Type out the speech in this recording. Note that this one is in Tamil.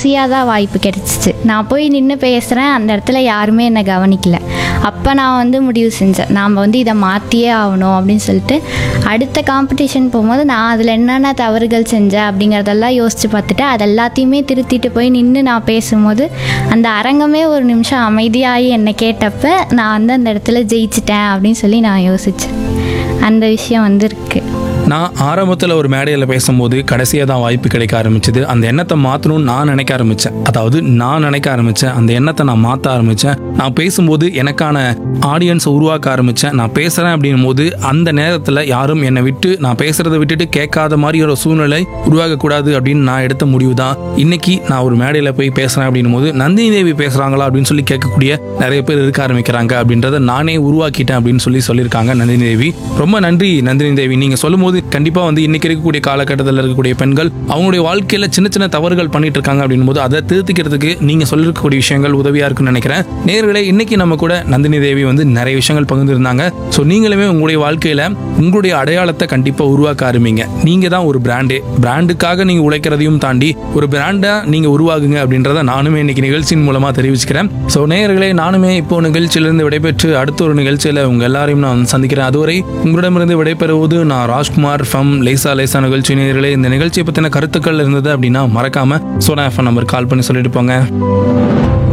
கடைசியாக தான் வாய்ப்பு கிடைச்சிச்சு. நான் போய் நின்று பேசுகிறேன், அந்த இடத்துல யாருமே என்னை கவனிக்கல. அப்போ நான் வந்து முடிவு செஞ்சேன், நாம் வந்து இதை மாற்றியே ஆகணும் அப்படின்னு சொல்லிட்டு அடுத்த காம்படிஷன் போகும்போது நான் அதில் என்னென்ன தவறுகள் செஞ்சேன் அப்படிங்கிறதெல்லாம் யோசித்து பார்த்துட்டு அது எல்லாத்தையுமே திருத்திட்டு போய் நின்று நான் பேசும்போது அந்த அரங்கமே ஒரு நிமிஷம் அமைதியாகி என்னை கேட்டப்போ நான் வந்து அந்த இடத்துல ஜெயிச்சிட்டேன் அப்படின்னு சொல்லி நான் யோசித்தேன். அந்த விஷயம் வந்து இருக்குது. நான் ஆரம்பத்தில் ஒரு மேடையில் பேசும்போது கடைசியாக தான் வாய்ப்பு கிடைக்க ஆரம்பிச்சது. அந்த எண்ணத்தை மாற்றணும்னு நான் நினைக்க ஆரம்பித்தேன். அதாவது நான் நினைக்க ஆரம்பித்தேன், அந்த எண்ணத்தை நான் மாற்ற ஆரம்பித்தேன். நான் பேசும்போது எனக்கான ஆடியன்ஸை உருவாக்க ஆரம்பித்தேன். நான் பேசுகிறேன் அப்படின் போது அந்த நேரத்தில் யாரும் என்னை விட்டு நான் பேசுகிறத விட்டுட்டு கேட்காத மாதிரி ஒரு சூழ்நிலை உருவாகக்கூடாது அப்படின்னு நான் எடுத்த முடிவு தான். இன்னைக்கு நான் ஒரு மேடையில் போய் பேசுகிறேன் அப்படின் போது நந்தினி தேவி பேசுகிறாங்களா அப்படின்னு சொல்லி கேட்கக்கூடிய நிறைய பேர் இருக்க ஆரம்பிக்கிறாங்க. அப்படின்றத நானே உருவாக்கிட்டேன் அப்படின்னு சொல்லியிருக்காங்க நந்தினி தேவி. ரொம்ப நன்றி நந்தினி தேவி. நீங்கள் சொல்லும்போது கண்டிப்பாக வந்து இன்னைக்கு இருக்கக்கூடிய காலகட்டத்தில் இருக்கக்கூடிய பெண்கள் அவங்களுடைய வாழ்க்கையில் சின்ன சின்ன தவறுகள் பண்ணிட்டு இருக்காங்க அப்படின் போது அதை திருத்திக்கிறதுக்கு நீங்கள் சொல்லிருக்கக்கூடிய விஷயங்கள் உதவியாக இருக்குன்னு நினைக்கிறேன். நேயர்களே, இன்னைக்கு நம்ம கூட நந்தினி தேவி வந்து நிறைய விஷயங்கள் பகிர்ந்துருந்தாங்க. ஸோ நீங்களுமே உங்களுடைய வாழ்க்கையில் உங்களுடைய அடையாளத்தை கண்டிப்பாக உருவாக்க ஆரம்பிங்க. நீங்கள் தான் ஒரு பிராண்டுக்காக நீங்கள் உழைக்கிறதையும் தாண்டி ஒரு பிராண்டாக நீங்கள் உருவாகுங்க அப்படின்றத நானுமே இன்னைக்கு நிகழ்ச்சியின் மூலமாக தெரிவிச்சுக்கிறேன். ஸோ நேயர்களே, நானுமே இப்போ நிகழ்ச்சியிலிருந்து விடைபெற்று அடுத்த ஒரு நிகழ்ச்சியில் உங்கள் எல்லாரையும் நான் சந்திக்கிறேன். அதுவரை உங்களிடமிருந்து விடைபெறுவது நான் ராஜ்குமார் ஃப்ரம் லேசா நிகழ்ச்சி. நேயர்களே, இந்த நிகழ்ச்சியை பற்றின கருத்துக்கள் இருந்தது அப்படின்னா மறக்காம சோனா எஃப்எம் நம்பர் கால் பண்ணி சொல்லிட்டு போங்க.